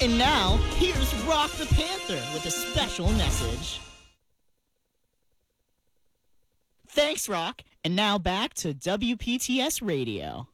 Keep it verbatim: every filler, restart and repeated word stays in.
And now, here's Rock the Panther with a special message. Thanks, Rock. And now back to W P T S Radio.